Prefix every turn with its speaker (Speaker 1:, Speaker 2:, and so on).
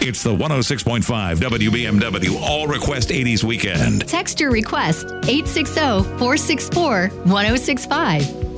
Speaker 1: It's the 106.5 WBMW All Request 80s Weekend.
Speaker 2: Text your request 860-464-1065.